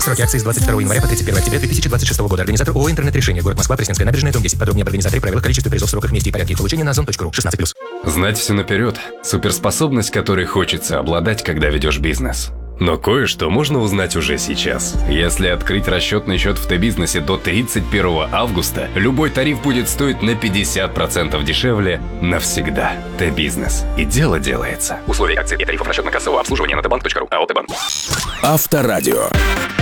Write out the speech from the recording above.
Сроки акции с 22 января по 31 октября 2026 года. Организатор ООО «Интернет-решение». Город Москва, Пресненская набережная, дом 10. Подробнее об организаторе, правила, количестве призов, сроках, месте и порядке их получения на ozon.ru. 16+. Знать все наперед – суперспособность, которой хочется обладать, когда ведешь бизнес. Но кое-что можно узнать уже сейчас. Если открыть расчетный счет в Т-бизнесе до 31 августа, любой тариф будет стоить на 50% дешевле навсегда. Т-бизнес. И дело делается. Условия акций и тарифов расчетно-кассового обслуживания на tbank.ru. АО «Т-банк». Авторадио.